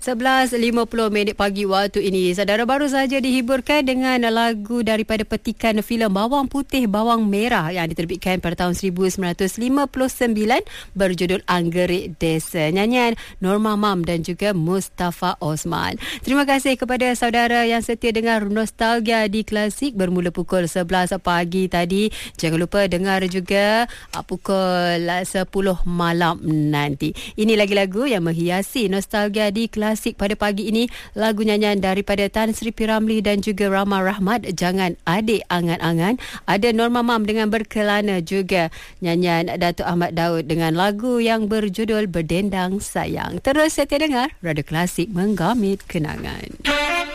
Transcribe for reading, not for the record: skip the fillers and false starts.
11.50 pagi waktu ini. Saudara baru saja dihiburkan dengan lagu daripada petikan filem Bawang Putih Bawang Merah yang diterbitkan pada tahun 1959 berjudul Anggerik Desa. Nyanyian Norma Mam dan juga Mustafa Osman. Terima kasih kepada saudara yang setia dengar Nostalgia di Klasik bermula pukul 11 pagi tadi. Jangan lupa dengar juga pukul 10 malam nanti. Ini lagi lagu yang menghiasi Nostalgia di Klasik pada pagi ini. Lagu nyanyian daripada Tan Sri P. Ramlee dan juga Rama Rahmat, Jangan Adik Angan-Angan. Ada Norma Mam dengan Berkelana juga. Nyanyian Datuk Ahmad Daud dengan lagu yang berjudul Berdendang Sayang. Terus setia dengar Radio Klasik, menggamit kenangan.